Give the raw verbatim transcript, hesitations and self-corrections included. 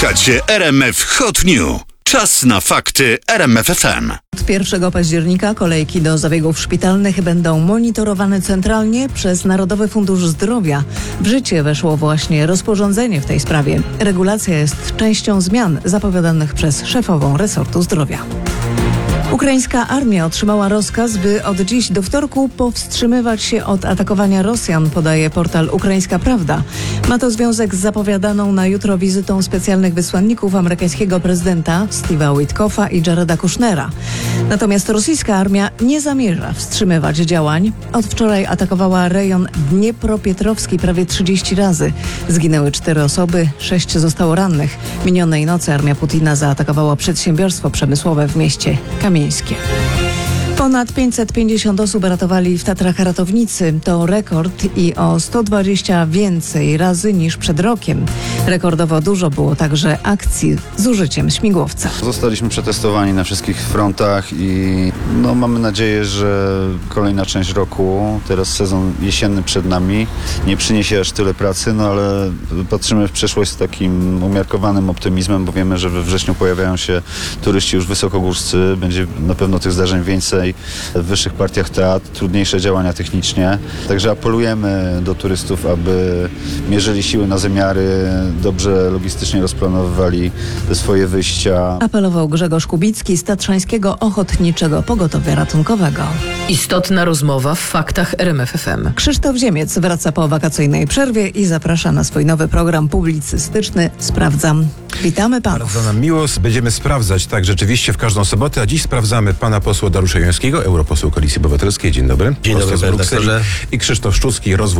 Słuchacie R M F Hot News. Czas na fakty R M F F M. Od pierwszego października kolejki do zabiegów szpitalnych będą monitorowane centralnie przez Narodowy Fundusz Zdrowia. W życie weszło właśnie rozporządzenie w tej sprawie. Regulacja jest częścią zmian zapowiadanych przez szefową resortu zdrowia. Ukraińska armia otrzymała rozkaz, by od dziś do wtorku powstrzymywać się od atakowania Rosjan, podaje portal Ukraińska Prawda. Ma to związek z zapowiadaną na jutro wizytą specjalnych wysłanników amerykańskiego prezydenta Steve'a Witkoffa i Jareda Kushnera. Natomiast rosyjska armia nie zamierza wstrzymywać działań. Od wczoraj atakowała rejon Dniepropietrowski prawie trzydzieści razy. Zginęły cztery osoby, sześć zostało rannych. Minionej nocy armia Putina zaatakowała przedsiębiorstwo przemysłowe w mieście Kamieńskie. Ponad pięćset pięćdziesiąt osób ratowali w Tatrach ratownicy. To rekord i o sto dwadzieścia więcej razy niż przed rokiem. Rekordowo dużo było także akcji z użyciem śmigłowca. Zostaliśmy przetestowani na wszystkich frontach i no, mamy nadzieję, że kolejna część roku, teraz sezon jesienny przed nami, nie przyniesie aż tyle pracy, no ale patrzymy w przyszłość z takim umiarkowanym optymizmem, bo wiemy, że we wrześniu pojawiają się turyści już wysokogórscy, będzie na pewno tych zdarzeń więcej w wyższych partiach teatr, trudniejsze działania technicznie. Także apelujemy do turystów, aby mierzyli siły na zamiary, dobrze logistycznie rozplanowywali swoje wyjścia. Apelował Grzegorz Kubicki z Tatrzańskiego Ochotniczego Pogotowia Ratunkowego. Istotna rozmowa w faktach R M F F M. Krzysztof Ziemiec wraca po wakacyjnej przerwie i zaprasza na swój nowy program publicystyczny Sprawdzam. Witamy panów. Bardzo nam miło. Będziemy sprawdzać tak rzeczywiście w każdą sobotę, a dziś sprawdzamy pana posła Dariusza Jońskiego, europoseł Koalicji Obywatelskiej. Dzień dobry. Dzień dobry, Prosto z panie Brukseli. doktorze. I Krzysztof Szczucki, rozwój